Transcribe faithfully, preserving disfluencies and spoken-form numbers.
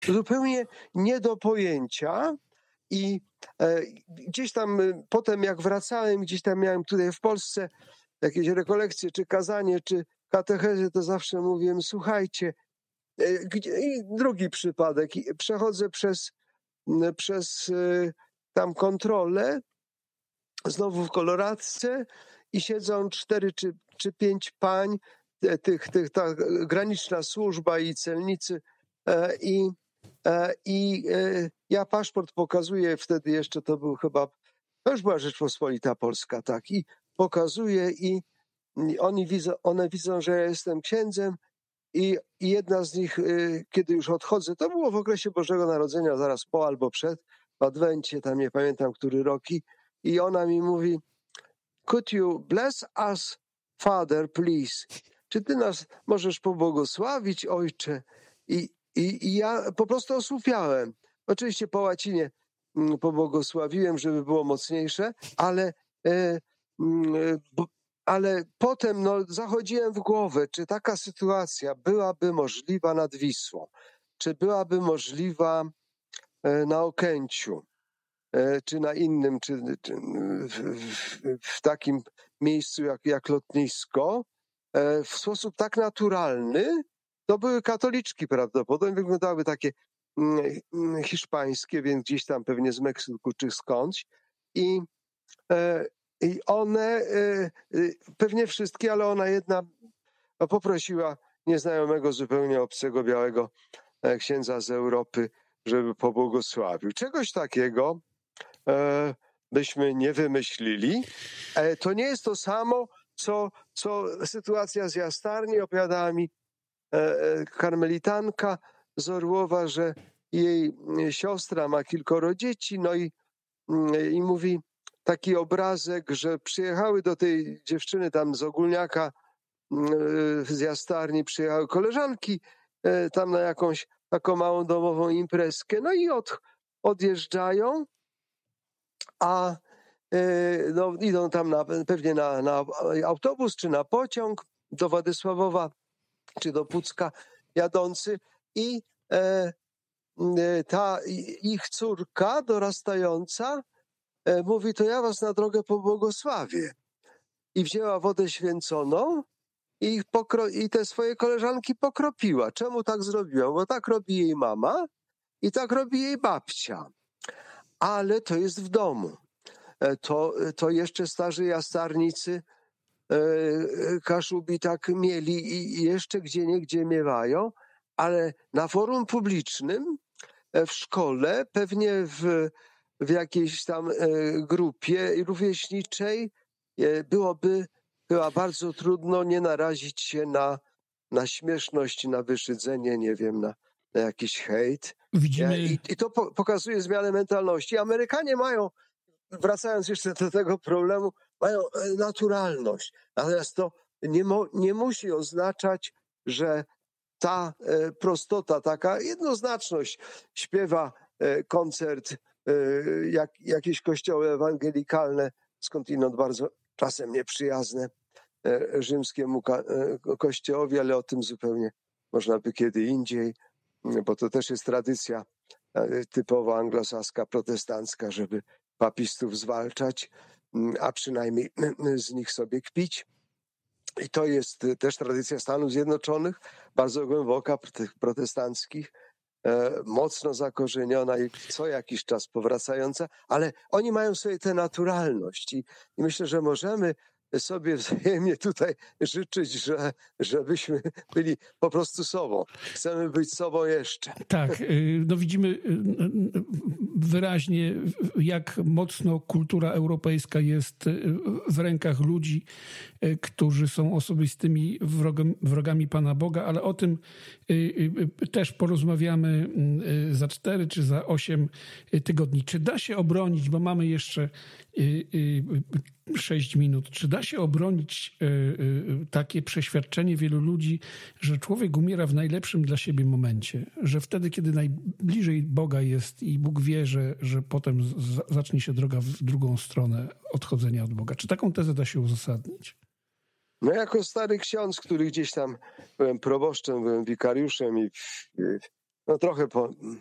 zupełnie nie do pojęcia. I e, gdzieś tam e, potem jak wracałem, gdzieś tam miałem tutaj w Polsce jakieś rekolekcje, czy kazanie, czy katechezy, to zawsze mówiłem, słuchajcie, e, gdzie, i drugi przypadek, i przechodzę przez, m, przez e, tam kontrolę, znowu w koloradce i siedzą cztery czy, czy pięć pań, e, tych, tych, ta graniczna służba i celnicy e, i E, I e, ja paszport pokazuję, wtedy jeszcze to był chyba, to już była Rzeczpospolita Polska, tak, i pokazuję i, i oni widzą, one widzą, że ja jestem księdzem i, i jedna z nich, e, kiedy już odchodzę, to było w okresie Bożego Narodzenia, zaraz po albo przed, w Adwencie, tam nie pamiętam, który rok, i, i ona mi mówi, could you bless us, Father, please? Czy ty nas możesz pobłogosławić, Ojcze? I I, I ja po prostu osłupiałem. Oczywiście po łacinie mm, pobłogosławiłem, żeby było mocniejsze, ale, e, mm, bo, ale potem no, zachodziłem w głowę, czy taka sytuacja byłaby możliwa nad Wisłą, czy byłaby możliwa e, na Okęciu, e, czy na innym, czy, czy w, w, w takim miejscu jak, jak lotnisko, e, w sposób tak naturalny. To były katoliczki prawdopodobnie, wyglądały takie mm, mm, hiszpańskie, więc gdzieś tam pewnie z Meksyku czy skądś. I, e, i one, e, e, pewnie wszystkie, ale ona jedna poprosiła nieznajomego, zupełnie obcego, białego e, księdza z Europy, żeby pobłogosławił. Czegoś takiego e, byśmy nie wymyślili. E, to nie jest to samo, co, co sytuacja z Jastarni. Opowiadała mi karmelitanka z Orłowa, że jej siostra ma kilkoro dzieci, no i, i mówi taki obrazek, że przyjechały do tej dziewczyny tam z Ogólniaka, z Jastarni, przyjechały koleżanki tam na jakąś taką małą domową imprezkę, no i od, odjeżdżają, a no, idą tam na, pewnie na, na autobus czy na pociąg do Władysławowa czy do Pucka jadący i e, ta ich córka dorastająca e, mówi, to ja was na drogę pobłogosławię. I wzięła wodę święconą i, ich pokro- i te swoje koleżanki pokropiła. Czemu tak zrobiła? Bo tak robi jej mama i tak robi jej babcia. Ale to jest w domu. E, to, to jeszcze starzy jastarnicy Kaszubi tak mieli i jeszcze gdzieniegdzie miewają, ale na forum publicznym, w szkole, pewnie w, w jakiejś tam grupie rówieśniczej byłoby chyba bardzo trudno nie narazić się na, na śmieszność, na wyszydzenie, nie wiem, na, na jakiś hejt. Widzimy... I, I to po, pokazuje zmianę mentalności. Amerykanie mają, wracając jeszcze do tego problemu, mają naturalność. Natomiast to nie, mo, nie musi oznaczać, że ta e, prostota, taka jednoznaczność, śpiewa e, koncert, e, jak, jakieś kościoły ewangelikalne, skądinąd bardzo czasem nieprzyjazne e, rzymskiemu ka, e, kościołowi, ale o tym zupełnie można by kiedy indziej, bo to też jest tradycja e, typowo anglosaska, protestancka, żeby papistów zwalczać, a przynajmniej z nich sobie kpić. I to jest też tradycja Stanów Zjednoczonych, bardzo głęboka, tych protestanckich, e, mocno zakorzeniona i co jakiś czas powracająca, ale oni mają sobie tę naturalność i, i myślę, że możemy sobie wzajemnie tutaj życzyć, że, żebyśmy byli po prostu sobą. Chcemy być sobą jeszcze. Tak, no widzimy wyraźnie, jak mocno kultura europejska jest w rękach ludzi, którzy są osobistymi wrogami, wrogami Pana Boga, ale o tym też porozmawiamy za cztery czy za osiem tygodni. Czy da się obronić, bo mamy jeszcze sześć minut, czy da się obronić takie przeświadczenie wielu ludzi, że człowiek umiera w najlepszym dla siebie momencie, że wtedy, kiedy najbliżej Boga jest i Bóg wie, że, że potem z, zacznie się droga w drugą stronę odchodzenia od Boga. Czy taką tezę da się uzasadnić? No jako stary ksiądz, który gdzieś tam byłem proboszczem, byłem wikariuszem i w, No trochę po,